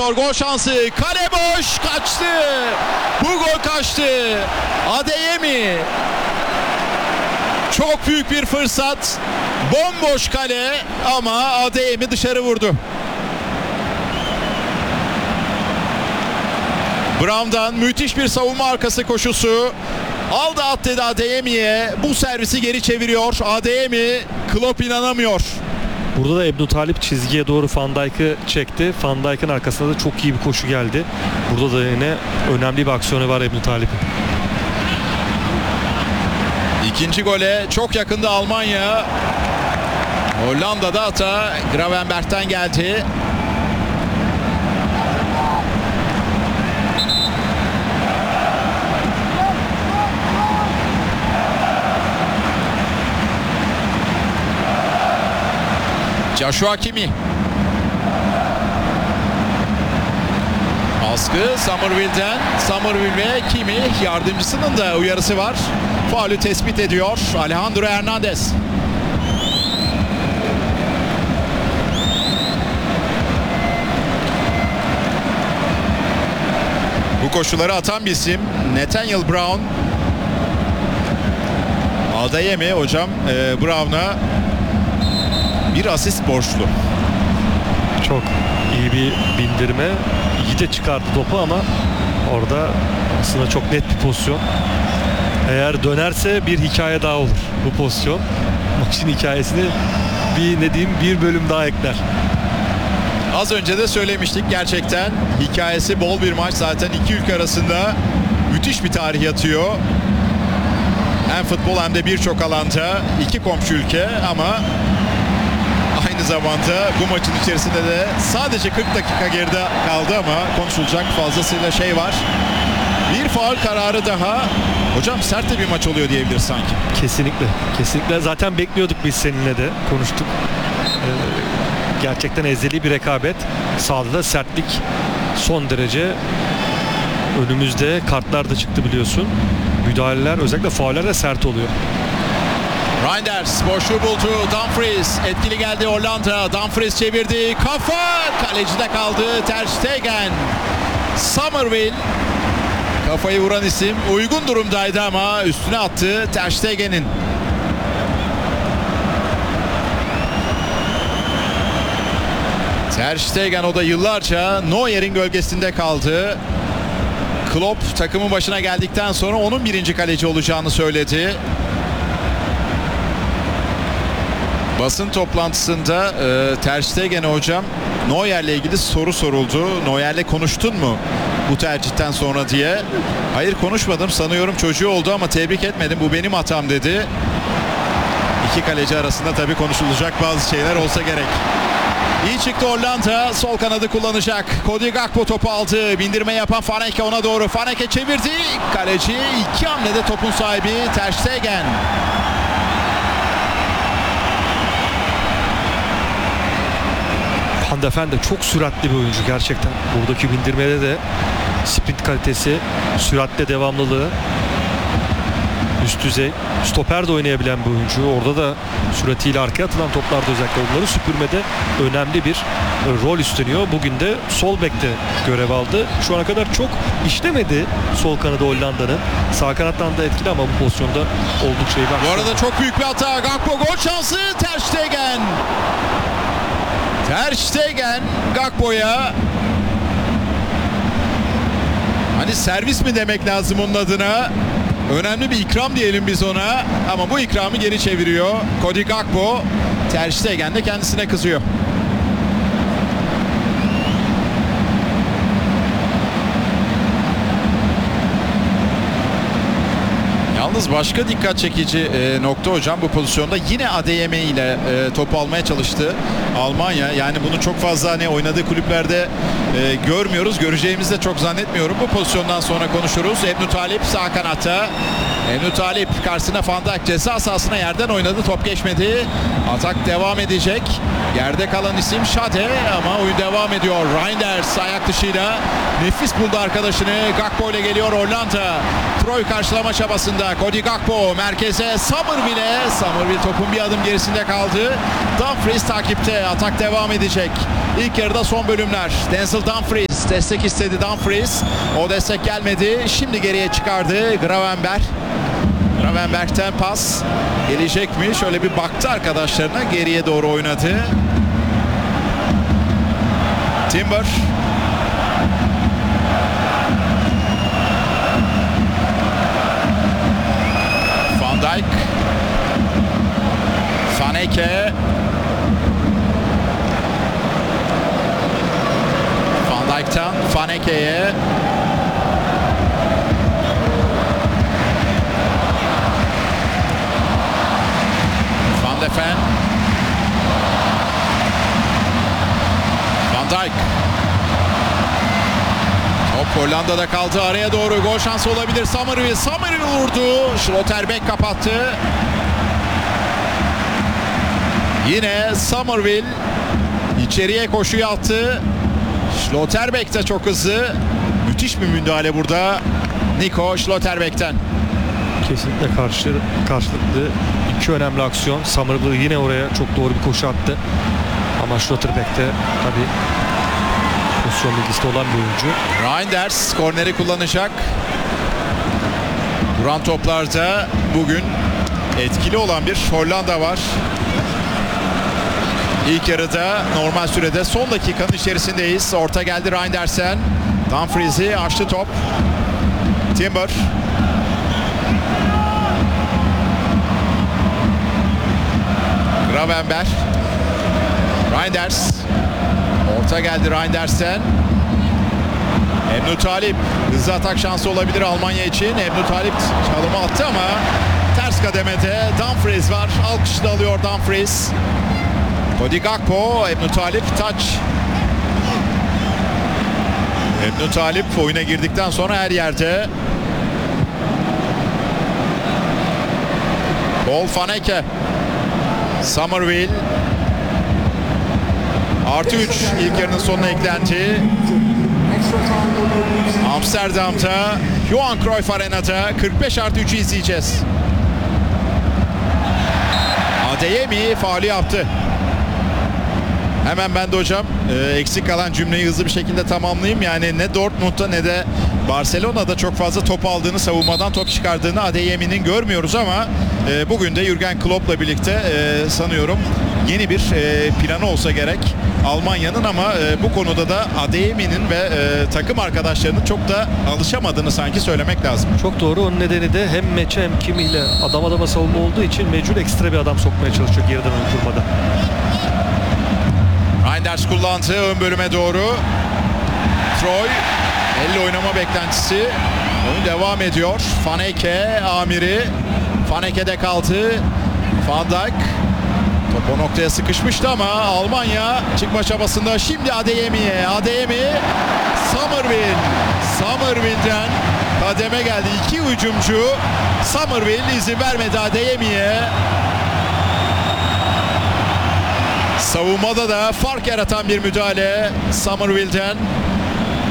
geliyor. Gol şansı. Kale boş. Kaçtı. Bu gol kaçtı. Adeyemi. Çok büyük bir fırsat. Bomboş kale ama Adeyemi dışarı vurdu. Brown'dan müthiş bir savunma arkası koşusu. Aldı at dedi Adeyemi'ye. Bu servisi geri çeviriyor. Adeyemi, Klopp inanamıyor. Burada da Ebnutalip çizgiye doğru Van Dijk'ı çekti. Van Dijk'ın arkasında da çok iyi bir koşu geldi. Burada da yine önemli bir aksiyonu var Ebnutalip'in. İkinci gole çok yakında Almanya. Hollanda'da hata Gravenberch'ten geldi. Joshua Kimi. Baskı Summerville'den. Summerville ve Kimi, yardımcısının da uyarısı var. Faulü tespit ediyor Alejandro Hernandez. Bu koşuları atan bir isim Nathaniel Brown. Adeyemi hocam Brown'a bir asist borçlu. Çok iyi bir bindirme. İyi de çıkardı topu ama orada aslında çok net bir pozisyon. Eğer dönerse bir hikaye daha olur bu pozisyon. Maçın hikayesini bir bölüm daha ekler. Az önce de söylemiştik, gerçekten hikayesi bol bir maç. Zaten iki ülke arasında müthiş bir tarih yatıyor. Hem futbol hem de birçok alanda iki komşu ülke ama aynı zamanda bu maçın içerisinde de sadece 40 dakika geride kaldı ama konuşulacak fazlasıyla şey var. Bir faul kararı daha. Hocam sert de bir maç oluyor diyebiliriz sanki. Kesinlikle. Kesinlikle. Zaten bekliyorduk biz seninle de. Konuştuk. Gerçekten ezeli bir rekabet. Sahada da sertlik son derece. Önümüzde kartlar da çıktı biliyorsun. Müdahaleler, özellikle fauller de sert oluyor. Reinders boşluğu buldu. Dumfries etkili geldi Hollanda. Dumfries çevirdi. Kafa kalecide kaldı. Ter Stegen. Summerville kafayı vuran isim uygun durumdaydı ama üstüne attı Ter Stegen'in. Ter Stegen o da yıllarca Neuer'in gölgesinde kaldı. Klopp takımın başına geldikten sonra onun birinci kaleci olacağını söyledi. Basın toplantısında Ter Stegen'e hocam Neuer'le ilgili soru soruldu. Neuer'le konuştun mu bu tercihten sonra diye. Hayır konuşmadım, sanıyorum çocuğu oldu ama tebrik etmedim, bu benim hatam dedi. İki kaleci arasında tabii konuşulacak bazı şeyler olsa gerek. İyi çıktı Hollanda, sol kanadı kullanacak. Cody Gakpo topu aldı. Bindirme yapan Vaneke ona doğru. Vaneke çevirdi. Kaleci iki hamlede topun sahibi Ter Stegen. Van de Ven de çok süratli bir oyuncu gerçekten. Buradaki bindirmede de sprint kalitesi, süratle devamlılığı üst düzey. Stoper de oynayabilen bir oyuncu. Orada da süratiyle arkaya atılan toplarda özellikle onları süpürmede önemli bir rol üstleniyor. Bugün de sol bekte görev aldı. Şu ana kadar çok işlemedi sol kanadı Hollanda'nın. Sağ kanattan da etkili ama bu pozisyonda oldukça iyi. Bu arada çok büyük bir hata. Gakpo gol şansı. Ter Stegen. Ter Stegen Gakpo'ya, hani servis mi demek lazım onun adına, önemli bir ikram diyelim biz ona ama bu ikramı geri çeviriyor Cody Gakpo. Ter Stegen de kendisine kızıyor. Yalnız başka dikkat çekici nokta hocam bu pozisyonda yine Adeyemi ile topu almaya çalıştı Almanya. Yani bunu çok fazla hani oynadığı kulüplerde görmüyoruz. Göreceğimizi de çok zannetmiyorum. Bu pozisyondan sonra konuşuruz. Ebnutalip sağ kanatta. Ebnutalip karşısına Van Dijk, ceza sahasına yerden oynadı. Top geçmedi. Atak devam edecek. Yerde kalan isim Schade ama oyun devam ediyor. Reinders ayak dışıyla nefis buldu arkadaşını. Gakpo ile geliyor Hollanda. Troy karşılama çabasında. Cody Gakpo merkeze, Summerville topun bir adım gerisinde kaldı. Dumfries takipte. Atak devam edecek. İlk yarıda son bölümler. Denzel Dumfries Dumfries destek istedi. Dumfries o destek gelmedi. Şimdi geriye çıkardı Gravenberch. Gravenberch'ten pas gelecek mi? Şöyle bir baktı arkadaşlarına, geriye doğru oynadı. Timber. Van Dijk. Vaneke. Van Dijk'tan Vaneke'ye. Van de Ven. Van Dijk. Top Hollanda'da kaldı. Araya doğru gol şansı olabilir. Summerville vurdu. Schlotterbeck kapattı. Yine Summerville içeriye koşuyu attı. Schlotterbeck de çok hızlı. Müthiş bir müdahale burada Nico Schlotterbeck'ten. Kesinlikle karşılıklı iki önemli aksiyon. Summerville yine oraya çok doğru bir koşu attı. Ama Schlotterbeck de tabii pozisyon bilgisi olan bir oyuncu. Reinders korneri kullanacak. Duran toplarda bugün etkili olan bir Hollanda var. İlk yarıda normal sürede son dakikanın içerisindeyiz. Orta geldi Reinders'en. Dumfries'i açtı top. Timber. Gravenberch. Reinders. Orta geldi Reinders'en. Emre Talip. Hızlı atak şansı olabilir Almanya için. Emre Talip çalımı attı ama ters kademede Dumfries var. Alkışla alıyor Dumfries. Cody Gakpo, Emre Talip touch. Emre Talip oyuna girdikten sonra her yerde. Paul Vaneke. Summerville. +3 ilk yarının sonuna eklendi. Amsterdam'da Johan Cruyff Arena'da 45+3'ü izleyeceğiz. Adeyemi faulü yaptı. Hemen ben de hocam eksik kalan cümleyi hızlı bir şekilde tamamlayayım. Yani ne Dortmund'da ne de Barcelona'da çok fazla top aldığını, savunmadan top çıkardığını Adeyemi'nin görmüyoruz ama bugün de Jürgen Klopp'la birlikte sanıyorum yeni bir planı olsa gerek Almanya'nın ama bu konuda da Adeyemi'nin ve takım arkadaşlarının çok da alışamadığını sanki söylemek lazım. Çok doğru. Onun nedeni de hem Meçe hem Kimi'yle adam adama savunma olduğu için mecbur ekstra bir adam sokmaya çalışıyor geriden ön kurmada. Reinders kullandı ön bölüme doğru. Troy elle oynama beklentisi. Oyun devam ediyor. Vaneke amiri. Vaneke'de kaldı. Van Dijk. Top o noktaya sıkışmıştı ama Almanya çıkma çabasında. Şimdi Adeyemi'ye. Adeyemi. Summerville'den kademe geldi. İki hücumcu. Summerville izin vermedi Adeyemi'ye. Savunmada da fark yaratan bir müdahale Summerville'den.